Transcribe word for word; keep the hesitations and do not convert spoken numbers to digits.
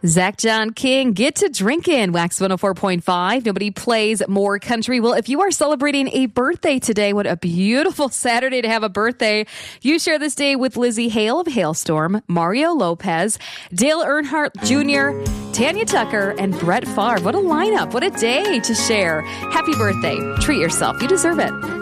Zach John King, Get to Drinkin', Wax one oh four point five. Nobody plays more country. Well, if you are celebrating a birthday today, what a beautiful Saturday to have a birthday. You share this day with Lizzie Hale of Hailstorm, Mario Lopez, Dale Earnhardt Junior, Tanya Tucker, and Brett Favre. What a lineup. What a day to share. Happy birthday. Treat yourself. You deserve it.